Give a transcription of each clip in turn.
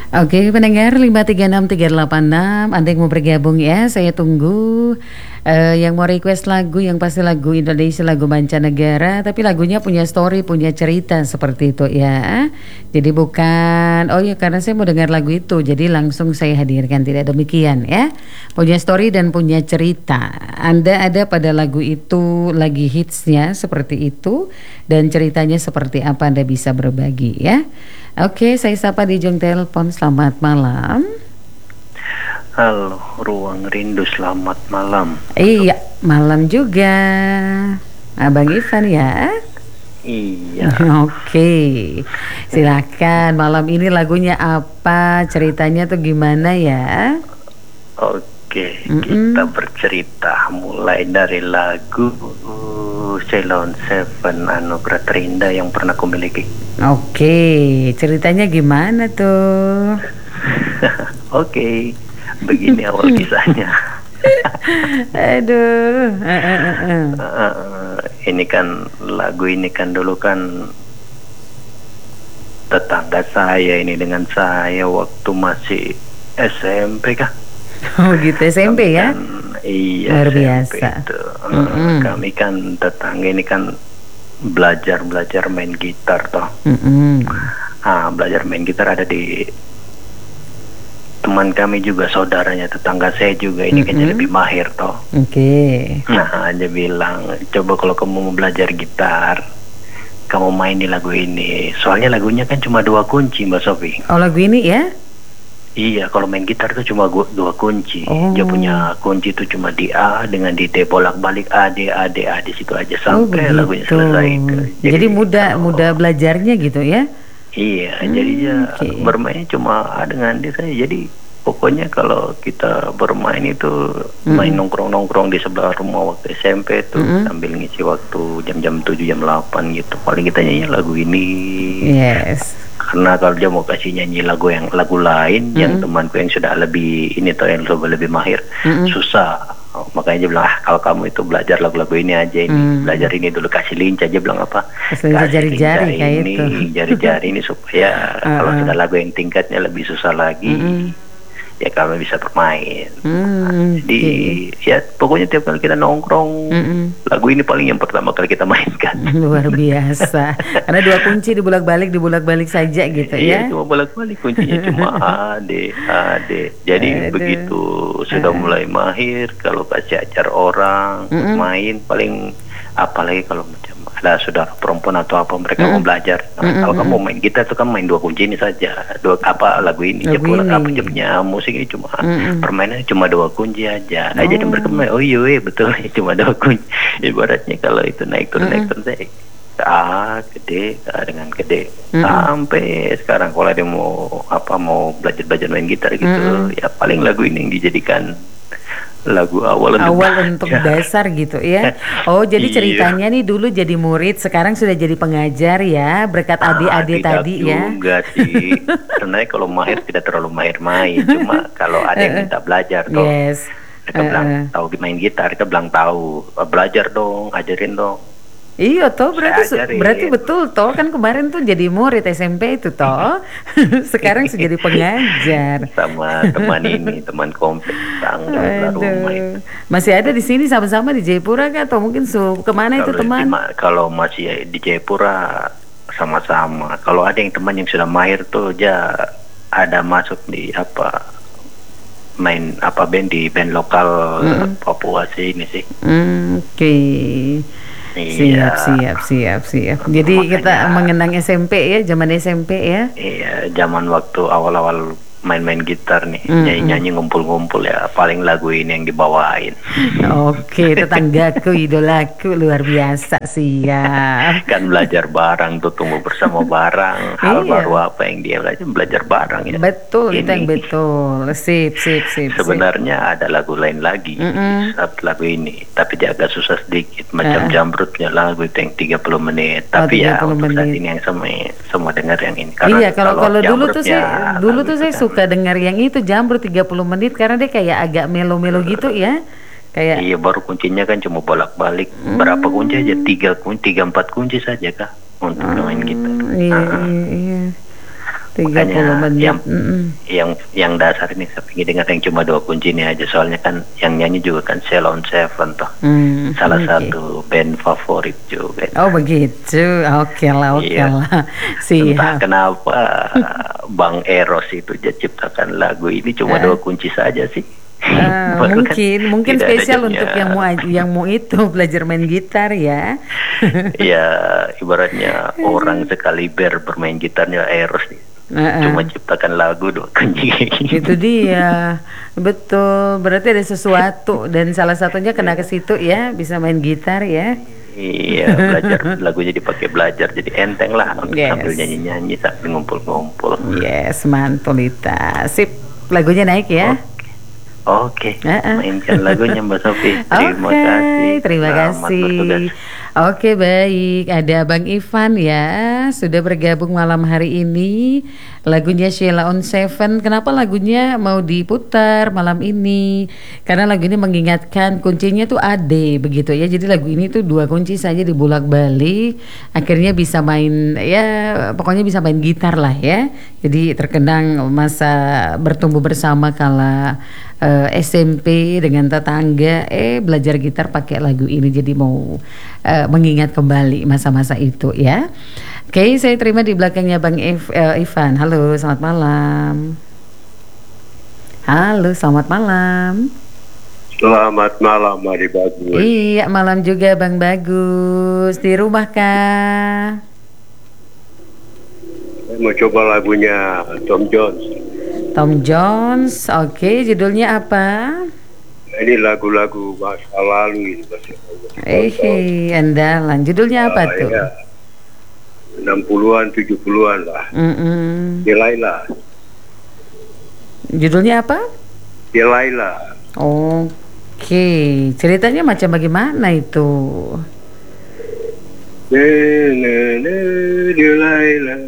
Oke, pendengar 5363886, Anda yang mau bergabung ya, saya tunggu. Yang mau request lagu, yang pasti lagu Indonesia, lagu mancanegara, tapi lagunya punya story, punya cerita seperti itu ya. Jadi bukan, oh ya karena saya mau dengar lagu itu, jadi langsung saya hadirkan, tidak demikian ya. Punya story dan punya cerita. Anda ada pada lagu itu, lagi hitsnya seperti itu, dan ceritanya seperti apa, Anda bisa berbagi ya. Oke, saya sapa di ujung telepon. Selamat malam. Halo, Ruang Rindu, selamat malam. Iya, malam juga. Abang Ivan ya. Iya. Oke, silakan. Malam ini lagunya apa? Ceritanya tuh gimana ya? Oke, kita bercerita mulai dari lagu Ceylon Seven, Anugerah Terindah yang pernah kumiliki. Oke, ceritanya gimana tuh? Oke, begini awal kisahnya. Aduh. Ini kan lagu ini kan dulu kan tetangga saya ini dengan saya waktu masih SMP kah? Oh gitu, SMP ya? Iya, luar SMP biasa. itu. Kami kan tetangga ini kan belajar main gitar toh. Belajar main gitar ada di teman kami juga, saudaranya tetangga saya juga ini kayaknya lebih mahir toh. Oke. Nah, dia bilang, coba kalau kamu mau belajar gitar, kamu main di lagu ini. Soalnya lagunya kan cuma 2 kunci, Mbak Sofi. Oh, lagu ini ya? Iya, kalau main gitar tuh cuma 2 kunci. Oh. Dia punya kunci tuh cuma di A dengan di D, bolak-balik A D di situ aja sampai lagunya selesai itu. Jadi mudah belajarnya gitu ya? Iya, jadi dia bermain cuma A dengan D saja. Jadi pokoknya kalau kita bermain itu main nongkrong-nongkrong di sebelah rumah waktu SMP tuh sambil ngisi waktu jam-jam 7 jam 8 gitu. Paling kita nyanyi lagu ini. Yes. Karena kalau dia mau kasih nyanyi lagu lain yang temanku yang sudah lebih ini tuh yang lebih mahir susah. Makanya dia bilang, kalau kamu itu belajar lagu-lagu ini aja, ini belajar ini dulu, kasih lincah aja, bilang apa, kasih jari-jari kayak ini itu. jari-jari ini supaya kalau sudah lagu yang tingkatnya lebih susah lagi ya kamu bisa bermain. Jadi ya pokoknya tiap kali kita nongkrong lagu ini paling yang pertama kali kita mainkan. Luar biasa. Karena 2 kunci dibulak-balik saja gitu ya. Iya, cuma bolak-balik, kuncinya cuma A D. Jadi begitu sudah mulai mahir, kalau kasih ajar orang main, paling apalagi kalau macam ada saudara perempuan atau apa, mereka mau belajar. Kalau kamu main gitar itu kan main 2 kunci ini saja, lagu ini dia punya musik ini cuma permainannya cuma 2 kunci aja. Jadi mereka main, oh iya betul cuma 2 kunci. Ibaratnya kalau itu naik turun saya A ke D, A dengan ke D, sampai sekarang kalau dia mau belajar main gitar gitu, ya paling lagu ini yang dijadikan lagu awal untuk dasar gitu ya. Oh, jadi ceritanya nih dulu jadi murid, sekarang sudah jadi pengajar ya, berkat adik-adik tadi ya. Enggak sih. Sebenarnya kalau mahir tidak terlalu mahir main, cuma kalau ada yang minta belajar toh. Kita bilang tahu main gitar, kita bilang tahu, belajar dong, ajarin dong. Iya toh, berarti betul toh, kan kemarin tuh jadi murid SMP itu toh. Sekarang sudah jadi pengajar. Sama teman kompleks tangga rumah itu. Masih ada di sini sama-sama di Jayapura kah, atau mungkin kemana itu teman? Kalau masih di Jayapura sama-sama. Kalau ada yang teman yang sudah mahir tuh dia ada masuk di main band di band lokal Papua sini sih. Oke. Siap. Jadi makanya, kita mengenang SMP ya, zaman SMP ya. Iya, zaman waktu awal-awal main-main gitar nih, nyanyi-nyanyi ngumpul-ngumpul ya, paling lagu ini yang dibawain. Oke, tetanggaku, idolaku, luar biasa sih ya. Kan belajar bareng tuh, tumbuh bersama bareng. Hal baru apa yang dia belajar bareng ya. Betul, itu yang betul. Sip. Sebenarnya ada lagu lain lagi saat lagu ini, tapi dia agak susah sedikit, macam Jamrutnya lagu itu yang 30 menit. Tapi ya untuk saat ini yang semua dengar yang ini. Karena iya, kalau dulu tuh saya suka dengar yang itu Jamrut 30 menit karena dia kayak agak melo-melo gitu ya. Kayak iya, baru kuncinya kan cuma bolak-balik berapa kunci aja, 3 4 kunci saja kah untuk main gitar. Iya. 30 menit. Yang dasar ini saya ingin dengar yang cuma 2 kunci ini aja, soalnya kan yang nyanyi juga kan Ceylon Seven toh. Salah satu band favorit juga. Oh begitu, oke lah. Siap. Entah kenapa Bang Eros itu dia ciptakan lagu ini cuma 2 kunci saja sih. Mungkin spesial untuk yang mau itu belajar main gitar ya. Ya ibaratnya orang sekaliber bermain gitarnya Eros nih. Cuma ciptakan lagu 2 kunci. Itu dia, betul. Berarti ada sesuatu dan salah satunya kena ke situ ya, bisa main gitar ya. Iya, belajar lagunya dipakai belajar jadi enteng lah untuk sambil nyanyi-nyanyi sambil ngumpul-ngumpul. Yes, mantul Lita. Sip, lagunya naik ya. Oke. Mainkan lagunya Mbak Sofi. Terima kasih. Oke, baik. Ada Bang Ivan ya, sudah bergabung malam hari ini. Lagunya Sheila on Seven. Kenapa lagunya mau diputar malam ini? Karena lagu ini mengingatkan kuncinya tuh AD begitu ya. Jadi lagu ini tuh 2 kunci saja dibolak-balik. Akhirnya bisa main ya, pokoknya bisa main gitar lah ya. Jadi terkenang masa bertumbuh bersama kala SMP dengan tetangga belajar gitar pakai lagu ini, jadi mau mengingat kembali masa-masa itu ya. Oke, saya terima di belakangnya Bang Ivan. Halo, selamat malam. Halo, selamat malam. Selamat malam, Mari Bagus. Iya, malam juga Bang Bagus. Di rumah kah? Saya mau coba lagunya Tom Jones. Tom Jones, oke. Judulnya apa? Ini lagu-lagu masa lalu ini. Andalan. Judulnya apa tuh? Ya. 60-an, 70-an lah. Delilah. Judulnya apa? Delilah. Oke. Ceritanya macam bagaimana itu? Delilah.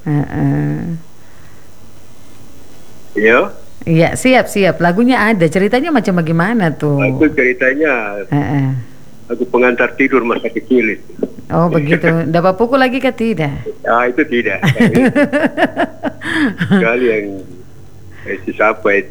Iya, siap. Lagunya ada. Ceritanya macam bagaimana tuh? Itu ceritanya lagu pengantar tidur masa kecil itu. Oh begitu. Dapat pukul lagi ke tidak? Itu tidak. Sekali yang siapa itu?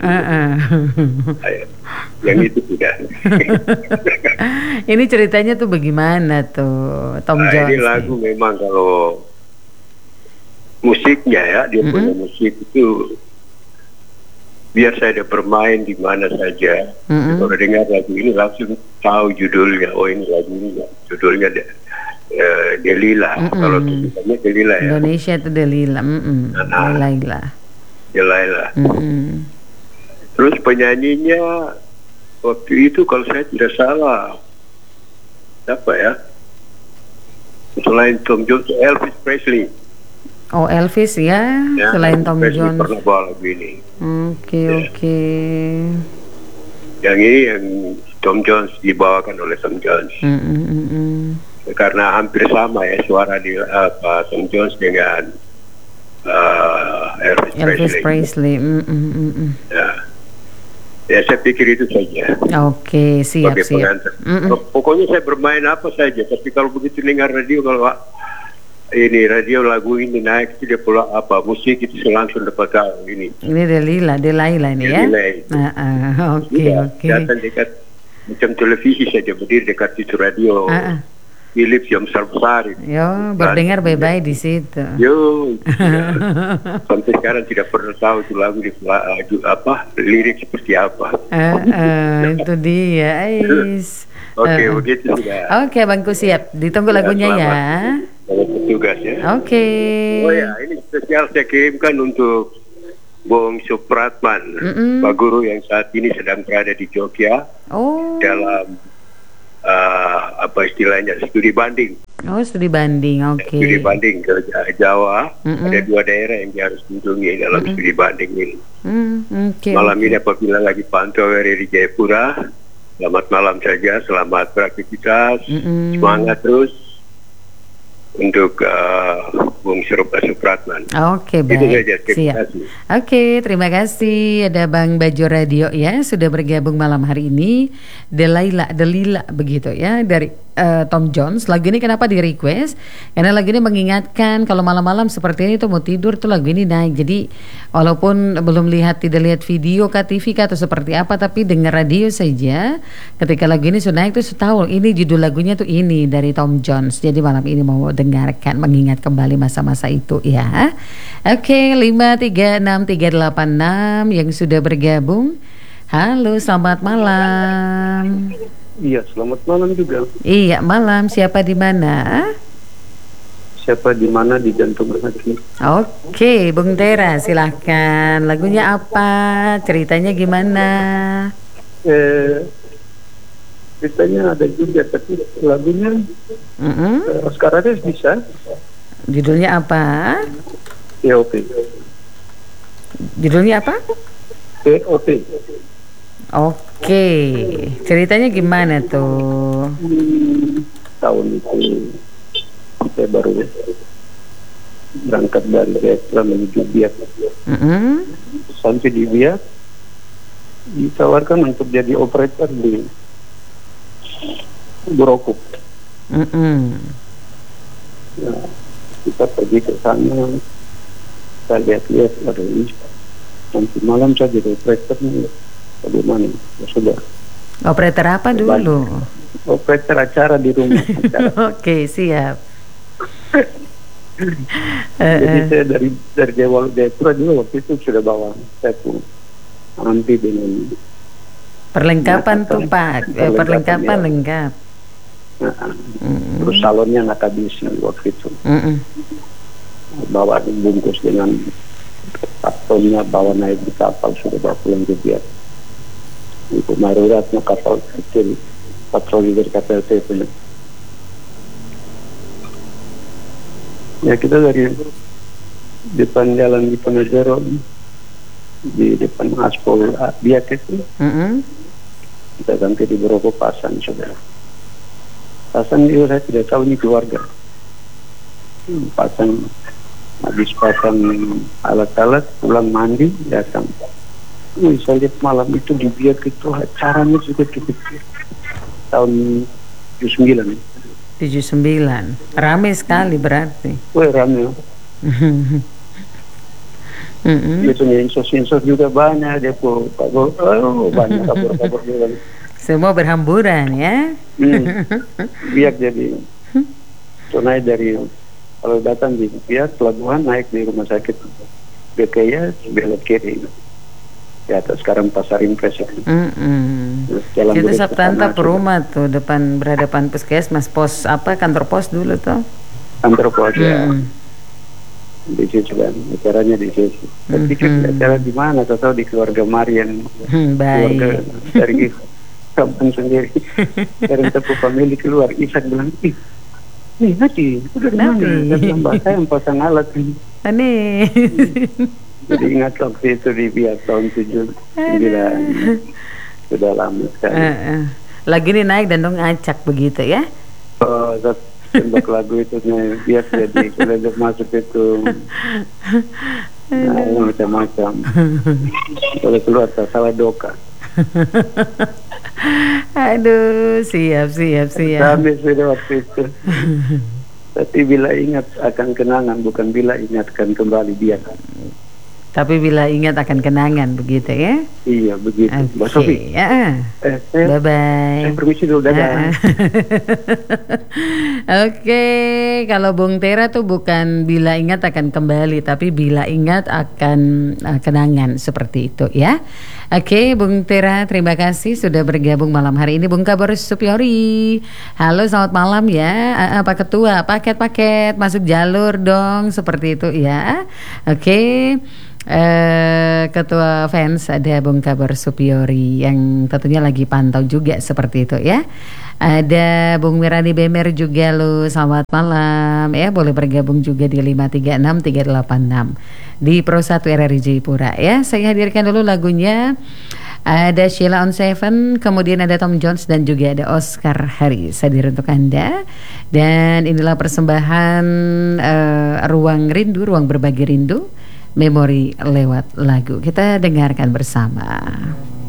Yang itu tidak. Ini ceritanya tuh bagaimana tuh Tom Jones? Ini lagu memang kalau musiknya ya, dia punya musik itu biar saya ada bermain di mana saja. Kalau dengar lagu ini langsung tahu judulnya. Oh ini lagu ini judulnya Delilah. Kalau tulisannya Delilah ya. Indonesia itu Delilah. Delilah. Terus penyanyinya waktu itu kalau saya tidak salah apa ya? Selain Tom Jones, Elvis Presley. Oh Elvis ya, selain Tom Jones. Pernah bawa lagu ini. Oke. Yang ini yang Tom Jones dibawakan oleh Tom Jones. Karena hampir sama ya suara di Tom Jones dengan Elvis Presley. Ya saya pikir itu saja. Oke, siap. Pokoknya saya bermain apa saja. Tapi kalau begitu dengar radio, kalau ini radio lagu ini naik itu dia pula musik itu langsung dapat tahu ini. Ini Delilah ini ya. Oke. Datang dekat macam televisi saja, berdiri dekat itu radio. Philips yang besar itu. Berdengar baik-baik di situ. Sampai sekarang tidak pernah tahu itu lagu di lirik seperti apa. Itu dia. Oke, begitu sudah. Oke, Bangku siap. Ditunggu lagunya ya. Petugas ya. Oke. Oh ya, ini spesial saya kirimkan untuk Bung Supratman, Pak Guru yang saat ini sedang berada di Jogja dalam istilahnya studi banding. Studi banding, oke. Studi banding ke Jawa. Ada 2 daerah yang dia harus kunjungi dalam studi banding ini. Malam ini apabila lagi pantau dari Jayapura, selamat malam saja, selamat beraktivitas, semangat terus untuk Bung Supratman. Oke, baik. Siap. Oke, terima kasih. Ada Bang Bajo Radio ya, sudah bergabung malam hari ini. Delilah begitu ya, dari Tom Jones. Lagu ini kenapa di request? Karena lagu ini mengingatkan kalau malam-malam seperti ini tuh mau tidur tuh lagu ini naik. Jadi walaupun belum tidak lihat video kah, TV kah atau seperti apa, tapi dengar radio saja. Ketika lagu ini sudah naik tuh tahu ini judul lagunya tuh ini dari Tom Jones. Jadi malam ini mau dengarkan, mengingat kembali masa-masa itu ya. Oke, 5363886 yang sudah bergabung. Halo, selamat malam. Iya, selamat malam juga. Iya, malam. Siapa di mana? Siapa di mana di jantung hati. Oke, Bung Tera, silahkan. Lagunya apa? Ceritanya gimana? Ceritanya ada juga, tapi lagunya Oscar Ares bisa. Judulnya apa? POP. Judulnya apa? POP. Oke, ceritanya gimana tuh? Tahun itu saya baru berangkat dari Jayapura menuju Biak. Sampai di Biak ditawarkan untuk jadi operator di Burokuk. Nah, kita pergi ke sana, kita lihat-lihat, aduh ini nanti malam saya jadi operator nih. Bagaimana? Ya sudah. Operator apa dulu? Operator acara di rumah. Oke, siap. Jadi saya dari Jayapura juga waktu itu sudah bawa satu ampi dengan perlengkapan tuh Pak, perlengkapan lengkap. Terus salonnya nggak habis waktu itu. Bawa bungkus dengan kartonnya, bawa naik di kapal, sudah bawa pulang ke Biak. Itu daruratnya kapal kecil patroli dari KPLT punya. Ya kita dari depan jalan di Penajero, di depan aspol Biak itu, kita sampai di Beroko Pasan, saudara. Pasan itu saya tidak tahu ini keluarga. Pasan habis pasang alat-alat, pulang mandi, datang. Saya lihat malam itu di Biak itu acaranya juga cukup tahun 79. 79, ramai sekali berarti. Wah, ramai. Biasanya insos juga banyak, dia banyak kabur juga. Semua berhamburan ya. Biak jadi naik dari, kalau datang di Biak pelabuhan, naik di rumah sakit BKya belok kiri. Ya, sekarang pasar Impres. Itu Sabtanta Perumah tuh depan berhadapan puskesmas, pos apa, kantor pos dulu tuh. Kantor pos ya. Di situ kan acaranya di situ. Tapi acara di mana? Tahu di keluarga Marian. Keluarga dari kampung sendiri. Dari tepuk family keluar, Isak bilang, nih Haji, udah di mana? Saya bilang, Mbak, saya yang pasang alat ini. Aneh. Jadi ingat waktu itu di Biak tahun 79. Sudah lama sekali. Lagu ini naik dan dong acak begitu ya? Oh, tembak lagu itu Biak jadi kalau masuk itu macam-macam. Kalau keluar salah doka. Aduh, siap. Habis sudah waktu itu. Tapi bila ingat akan kenangan, bukan bila ingatkan kembali dia. Tapi bila ingat akan kenangan, begitu ya? Iya, begitu. Mbak Sofi. Bye-bye. Saya permisi dulu, dadah. Oke, kalau Bung Tera tuh bukan bila ingat akan kembali, tapi bila ingat akan kenangan, seperti itu ya. Oke, Bung Tera, terima kasih sudah bergabung malam hari ini. Bung Kabar Supiori, halo, selamat malam ya. Pak Ketua, paket masuk jalur dong, seperti itu ya. Oke. Ketua fans ada Bung Kabar Supiori yang tentunya lagi pantau juga seperti itu ya. Ada Bung Mirani Bemer juga, lu selamat malam ya, boleh bergabung juga di 5363886 di Pro 1 RRI Jayapura ya. Saya hadirkan dulu lagunya. Ada Sheila on Seven, kemudian ada Tom Jones dan juga ada Oscar Harris hadir untuk Anda. Dan inilah persembahan Ruang Rindu, Ruang Berbagi Rindu, memori lewat lagu. Kita dengarkan bersama.